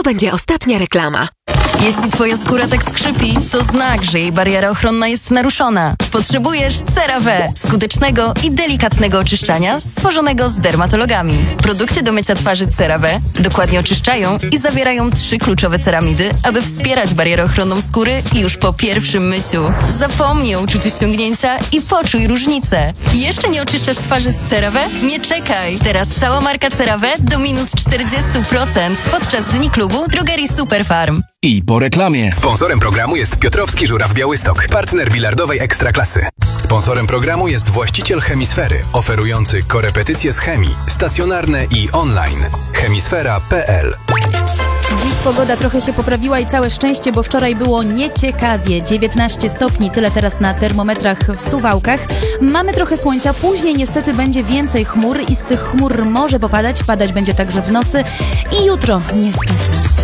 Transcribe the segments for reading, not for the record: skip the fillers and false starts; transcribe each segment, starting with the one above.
To będzie ostatnia reklama. Jeśli twoja skóra tak skrzypi, to znak, że jej bariera ochronna jest naruszona. Potrzebujesz CeraVe, skutecznego i delikatnego oczyszczania stworzonego z dermatologami. Produkty do mycia twarzy CeraVe dokładnie oczyszczają i zawierają 3 kluczowe ceramidy, aby wspierać barierę ochronną skóry już po pierwszym myciu. Zapomnij o uczuciu ściągnięcia i poczuj różnicę. Jeszcze nie oczyszczasz twarzy z CeraVe? Nie czekaj! Teraz cała marka CeraVe do minus 40% podczas Dni Klubu Drogerii Superfarm. I po reklamie. Sponsorem programu jest Piotrowski Żuraw Białystok, partner bilardowej Ekstraklasy. Sponsorem programu jest właściciel Chemisfery, oferujący korepetycje z chemii, stacjonarne i online. Chemisfera.pl. Dziś pogoda trochę się poprawiła i całe szczęście, bo wczoraj było nieciekawie. 19 stopni, tyle teraz na termometrach w Suwałkach. Mamy trochę słońca, później niestety będzie więcej chmur i z tych chmur może popadać. Padać będzie także w nocy i jutro niestety.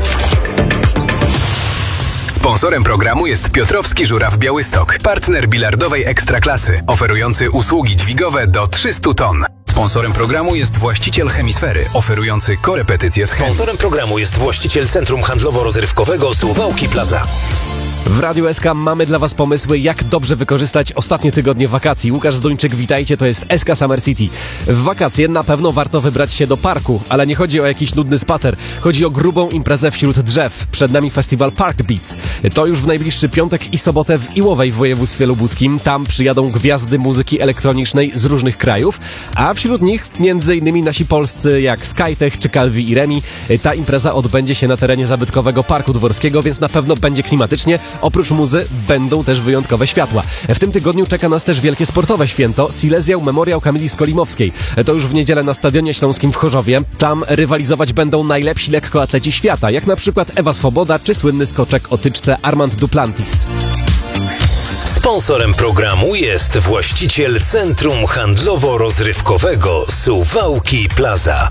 Sponsorem programu jest Piotrowski Żuraw Białystok, partner bilardowej Ekstraklasy, oferujący usługi dźwigowe do 300 ton. Sponsorem programu jest właściciel Chemisfery, oferujący korepetycje z chemii. Sponsorem programu jest właściciel Centrum Handlowo-Rozrywkowego Suwałki Plaza. W Radiu SK mamy dla Was pomysły, jak dobrze wykorzystać ostatnie tygodnie wakacji. Łukasz Zduńczyk, witajcie, to jest SK Summer City. W wakacje na pewno warto wybrać się do parku, ale nie chodzi o jakiś nudny spacer. Chodzi o grubą imprezę wśród drzew. Przed nami festiwal Park Beats. To już w najbliższy piątek i sobotę w Iłowej w województwie lubuskim. Tam przyjadą gwiazdy muzyki elektronicznej z różnych krajów, a wśród nich m.in. nasi polscy jak Skytech czy Calvi i Remi. Ta impreza odbędzie się na terenie zabytkowego Parku Dworskiego, więc na pewno będzie klimatycznie. Oprócz muzy będą też wyjątkowe światła. W tym tygodniu czeka nas też wielkie sportowe święto Silesiał Memoriał Kamili Skolimowskiej. To już w niedzielę na Stadionie Śląskim w Chorzowie. Tam rywalizować będą najlepsi lekkoatleci świata, jak na przykład Ewa Swoboda czy słynny skoczek o tyczce Armand Duplantis. Sponsorem programu jest właściciel Centrum Handlowo-Rozrywkowego Suwałki Plaza.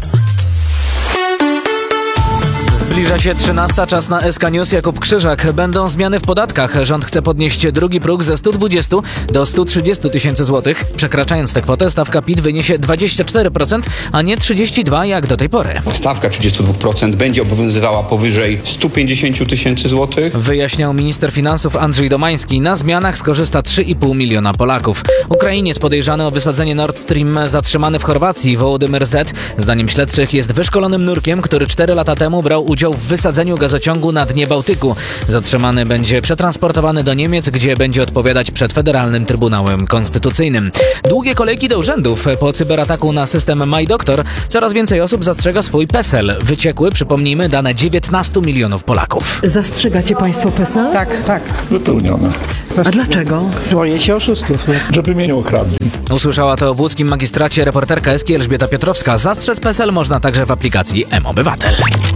Zbliża się 13, czas na SK News. Jakub Krzyżak. Będą zmiany w podatkach. Rząd chce podnieść drugi próg ze 120 do 130 tysięcy złotych. Przekraczając tę kwotę, stawka PIT wyniesie 24%, a nie 32% jak do tej pory. Stawka 32% będzie obowiązywała powyżej 150 tysięcy złotych. Wyjaśniał minister finansów Andrzej Domański. Na zmianach skorzysta 3,5 miliona Polaków. Ukrainiec podejrzany o wysadzenie Nord Stream zatrzymany w Chorwacji, Wołodymyr Z., zdaniem śledczych jest wyszkolonym nurkiem, który 4 lata temu brał udział w wysadzeniu gazociągu na dnie Bałtyku. Zatrzymany będzie przetransportowany do Niemiec, gdzie będzie odpowiadać przed Federalnym Trybunałem Konstytucyjnym. Długie kolejki do urzędów. Po cyberataku na system MyDoktor coraz więcej osób zastrzega swój PESEL. Wyciekły, przypomnijmy, dane 19 milionów Polaków. Zastrzegacie Państwo PESEL? Tak. Wypełnione. A dlaczego? Boję się oszustów, żeby mnie nie okradli. Usłyszała to w łódzkim magistracie reporterka Eski Elżbieta Piotrowska. Zastrzec PESEL można także w aplikacji mObywatel.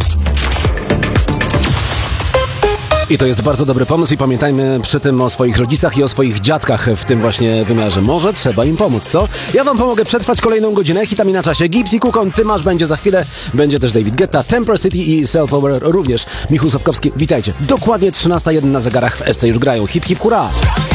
I to jest bardzo dobry pomysł i pamiętajmy przy tym o swoich rodzicach i o swoich dziadkach w tym właśnie wymiarze. Może trzeba im pomóc, co? Ja wam pomogę przetrwać kolejną godzinę. Hitam na czasie. Gibbs i Kukon, Ty masz, będzie za chwilę. Będzie też David Guetta, Temper City i Self-Aware również. Michał Sapkowski, witajcie. Dokładnie 13:01 na zegarach w SC już grają. Hip, hip, hurra!